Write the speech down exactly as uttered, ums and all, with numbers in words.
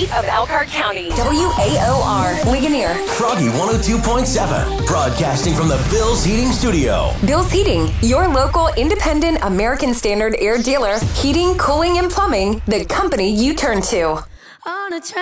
heartbeat of Elkhart County. W A O R, Ligonier. Froggy one oh two point seven, broadcasting from the Bill's Heating Studio. Bill's Heating, your local independent American Standard air dealer. Heating, cooling, and plumbing, the company you turn to. On a